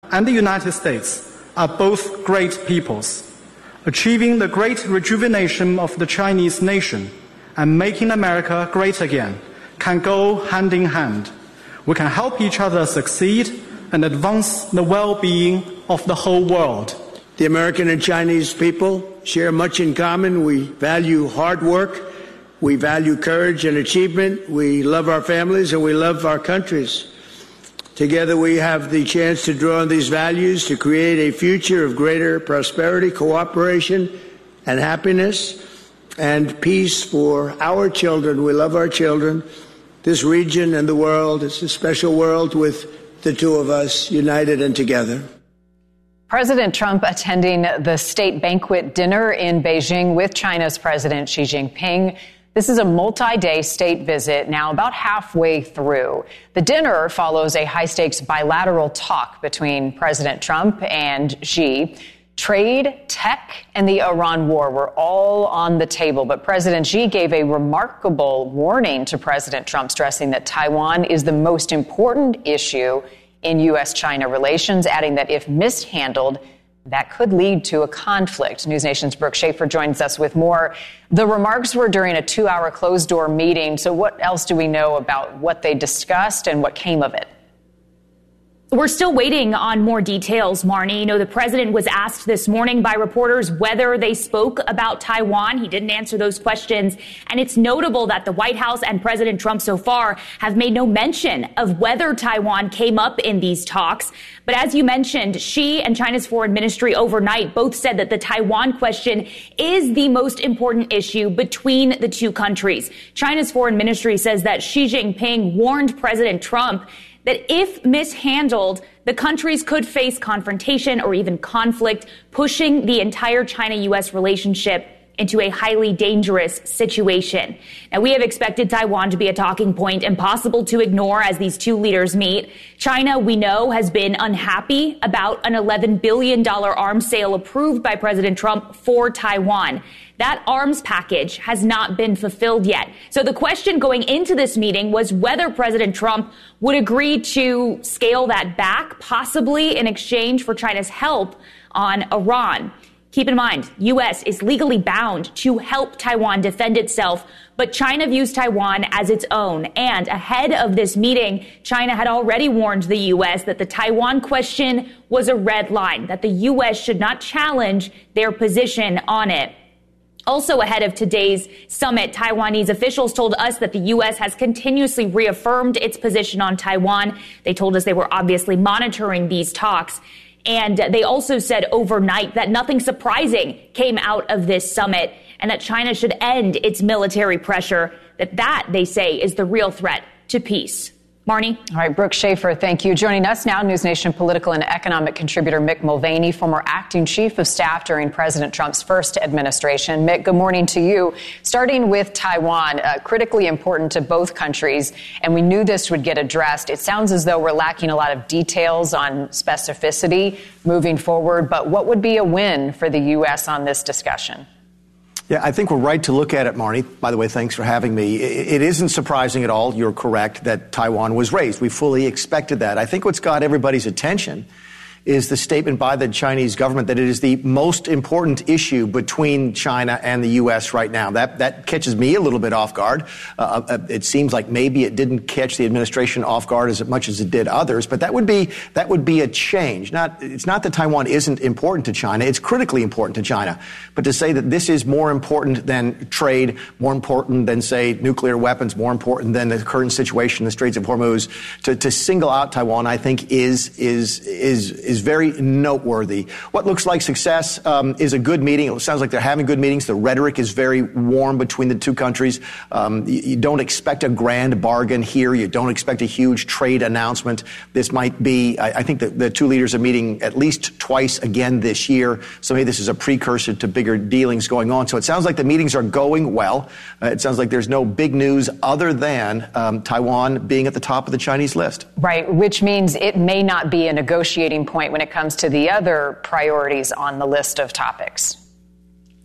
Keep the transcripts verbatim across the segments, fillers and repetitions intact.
and the United States are both great peoples. Achieving the great rejuvenation of the Chinese nation and making America great again can go hand in hand. We can help each other succeed and advance the well-being of the whole world. The American and Chinese people share much in common. We value hard work. We value courage and achievement. We love our families and we love our countries. Together we have the chance to draw on these values to create a future of greater prosperity, cooperation, and happiness and peace for our children. We love our children, this region and the world. It's a special world with the two of us united and together. President Trump attending the state banquet dinner in Beijing with China's President Xi Jinping. This is a multi-day state visit, now about halfway through. The dinner follows a high-stakes bilateral talk between President Trump and Xi. Trade, tech, and the Iran war were all on the table, but President Xi gave a remarkable warning to President Trump, stressing that Taiwan is the most important issue in U S China relations, adding that if mishandled, that could lead to a conflict. News Nation's Brooke Schaefer joins us with more. The remarks were during a two-hour closed-door meeting, so what else do we know about what they discussed and what came of it? We're still waiting on more details, Marnie. You know, the president was asked this morning by reporters whether they spoke about Taiwan. He didn't answer those questions. And it's notable that the White House and President Trump so far have made no mention of whether Taiwan came up in these talks. But as you mentioned, Xi and China's foreign ministry overnight both said that the Taiwan question is the most important issue between the two countries. China's foreign ministry says that Xi Jinping warned President Trump that if mishandled, the countries could face confrontation or even conflict, pushing the entire China-U S relationship into a highly dangerous situation. Now, we have expected Taiwan to be a talking point, impossible to ignore as these two leaders meet. China, we know, has been unhappy about an eleven billion dollars arms sale approved by President Trump for Taiwan. That arms package has not been fulfilled yet. So the question going into this meeting was whether President Trump would agree to scale that back, possibly in exchange for China's help on Iran. Keep in mind, U S is legally bound to help Taiwan defend itself, but China views Taiwan as its own. And ahead of this meeting, China had already warned the U S that the Taiwan question was a red line, that the U S should not challenge their position on it. Also ahead of today's summit, Taiwanese officials told us that the U S has continuously reaffirmed its position on Taiwan. They told us they were obviously monitoring these talks. And they also said overnight that nothing surprising came out of this summit and that China should end its military pressure, that that, they say, is the real threat to peace. Marnie? All right, Brooke Schaefer, thank you. Joining us now, News Nation political and economic contributor Mick Mulvaney, former acting chief of staff during President Trump's first administration. Mick, good morning to you. Starting with Taiwan, uh, critically important to both countries, and we knew this would get addressed. It sounds as though we're lacking a lot of details on specificity moving forward, but what would be a win for the U S on this discussion? Yeah, I think we're right to look at it, Marnie. By the way, thanks for having me. It isn't surprising at all, you're correct, that Taiwan was raised. We fully expected that. I think what's got everybody's attention is the statement by the Chinese government that it is the most important issue between China and the U S right now. That that catches me a little bit off guard. Uh, it seems like maybe it didn't catch the administration off guard as much as it did others, but that would be that would be a change. Not it's not that Taiwan isn't important to China; it's critically important to China. But to say that this is more important than trade, more important than say nuclear weapons, more important than the current situation in the Straits of Hormuz, to, to single out Taiwan, I think is is is is very noteworthy. What looks like success um, is a good meeting. It sounds like they're having good meetings. The rhetoric is very warm between the two countries. Um, you, you don't expect a grand bargain here. You don't expect a huge trade announcement. This might be, I, I think that the two leaders are meeting at least twice again this year. So maybe this is a precursor to bigger dealings going on. So it sounds like the meetings are going well. Uh, it sounds like there's no big news other than um, Taiwan being at the top of the Chinese list. Right, which means it may not be a negotiating point when it comes to the other priorities on the list of topics.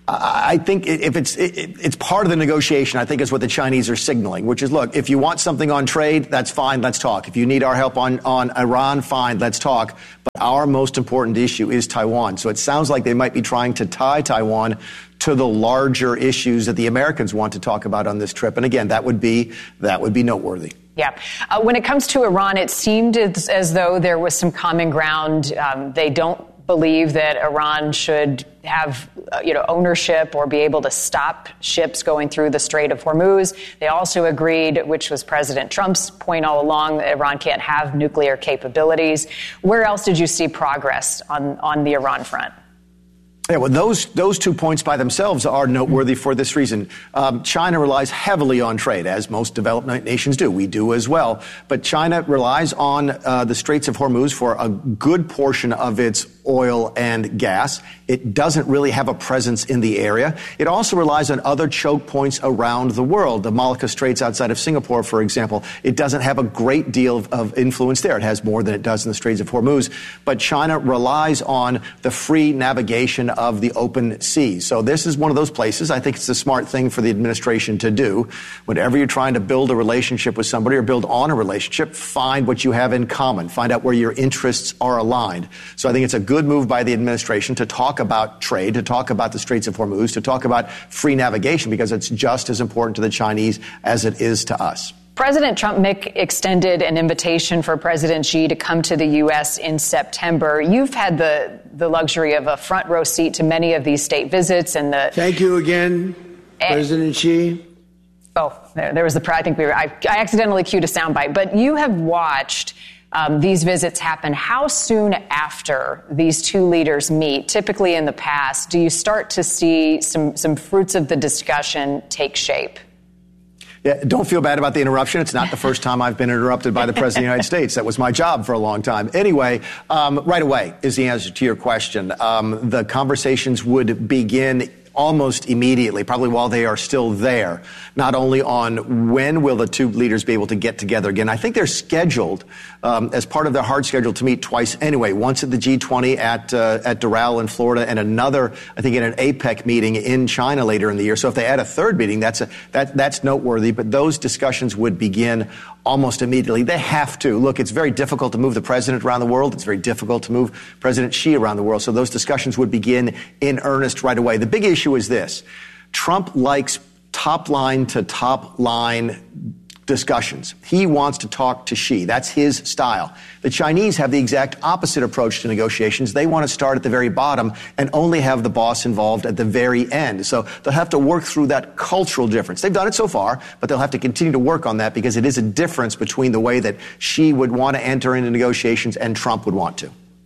I think if it's it's part of the negotiation, I think is what the Chinese are signaling, which is, look, if you want something on trade, that's fine, let's talk. If you need our help on, on Iran, fine, let's talk. But our most important issue is Taiwan. So it sounds like they might be trying to tie Taiwan to the larger issues that the Americans want to talk about on this trip. And again, that would be that would be noteworthy. Yeah. Uh, when it comes to Iran, it seemed as, as though there was some common ground. Um, they don't believe that Iran should have, uh, you know, ownership or be able to stop ships going through the Strait of Hormuz. They also agreed, which was President Trump's point all along, that Iran can't have nuclear capabilities. Where else did you see progress on, on the Iran front? Yeah, well, those those two points by themselves are noteworthy for this reason. Um, China relies heavily on trade, as most developed nations do. We do as well. But China relies on uh, the Straits of Hormuz for a good portion of its oil and gas. It doesn't really have a presence in the area. It also relies on other choke points around the world. The Malacca Straits outside of Singapore, for example, it doesn't have a great deal of, of influence there. It has more than it does in the Straits of Hormuz. But China relies on the free navigation of the open seas. So this is one of those places. I think it's a smart thing for the administration to do. Whenever you're trying to build a relationship with somebody or build on a relationship, find what you have in common. Find out where your interests are aligned. So I think it's a good move by the administration to talk about trade, to talk about the Straits of Hormuz, to talk about free navigation, because it's just as important to the Chinese as it is to us. President Trump, Mick, extended an invitation for President Xi to come to the U S in September. You've had the, the luxury of a front row seat to many of these state visits. and the. Thank you again, and, President Xi. Oh, there, there was the, I think we were, I, I accidentally cued a soundbite, but you have watched um, these visits happen. How soon after these two leaders meet, typically in the past, do you start to see some, some fruits of the discussion take shape? Yeah, don't feel bad about the interruption. It's not the first time I've been interrupted by the President of the United States. That was my job for a long time. Anyway, um, right away is the answer to your question. Um, the conversations would begin almost immediately, probably while they are still there, not only on when will the two leaders be able to get together again. I think they're scheduled um, as part of their hard schedule to meet twice anyway, once at the G twenty at uh, at Doral in Florida, and another, I think, in an APEC meeting in China later in the year. So if they add a third meeting, that's a, that that's noteworthy. But those discussions would begin almost immediately. They have to. Look, it's very difficult to move the president around the world. It's very difficult to move President Xi around the world. So those discussions would begin in earnest right away. The big issue is this. Trump likes top line to top line discussions. He wants to talk to Xi. That's his style. The Chinese have the exact opposite approach to negotiations. They want to start at the very bottom and only have the boss involved at the very end. So they'll have to work through that cultural difference. They've done it so far, but they'll have to continue to work on that, because it is a difference between the way that Xi would want to enter into negotiations and Trump would want to.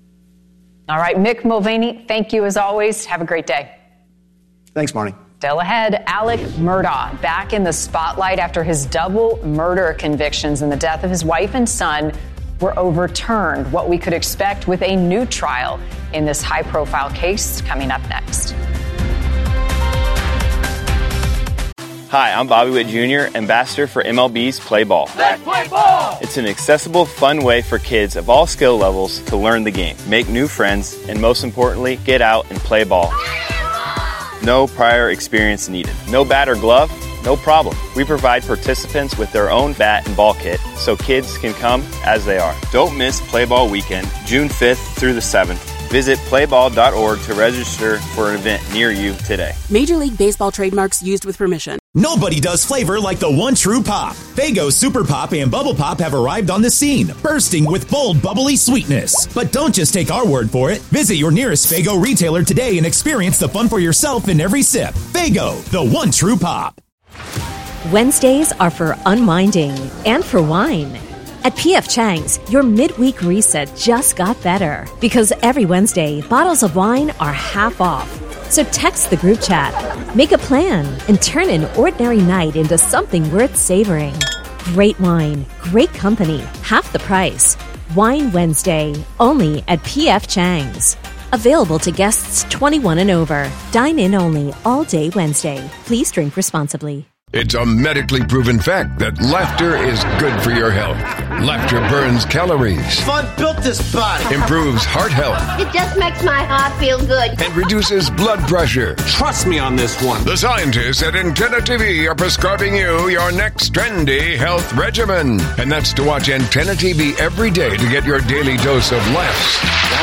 All right, Mick Mulvaney, thank you as always. Have a great day. Thanks, Marnie. Still ahead, Alec Murdaugh back in the spotlight after his double murder convictions in the death of his wife and son were overturned. What we could expect with a new trial in this high-profile case coming up next. Hi, I'm Bobby Witt Junior, ambassador for M L B's Play Ball. Let's play ball! It's an accessible, fun way for kids of all skill levels to learn the game, make new friends, and most importantly, get out and play ball. No prior experience needed. No bat or glove? No problem. We provide participants with their own bat and ball kit so kids can come as they are. Don't miss Play Ball Weekend, June fifth through the seventh. Visit play ball dot org to register for an event near you today. Major League Baseball trademarks used with permission. Nobody does flavor like the one true pop. Faygo Super Pop and Bubble Pop have arrived on the scene, bursting with bold, bubbly sweetness. But don't just take our word for it. Visit your nearest Faygo retailer today and experience the fun for yourself in every sip. Faygo, the one true pop. Wednesdays are for unwinding and for wine. At P F Chang's, your midweek reset just got better, because every Wednesday, bottles of wine are half off. So text the group chat, make a plan, and turn an ordinary night into something worth savoring. Great wine, great company, half the price. Wine Wednesday, only at P F Chang's. Available to guests twenty-one and over. Dine in only all day Wednesday. Please drink responsibly. It's a medically proven fact that laughter is good for your health. Laughter burns calories. Fun built this body. Improves heart health. It just makes my heart feel good. And reduces blood pressure. Trust me on this one. The scientists at Antenna T V are prescribing you your next trendy health regimen. And that's to watch Antenna T V every day to get your daily dose of laughs,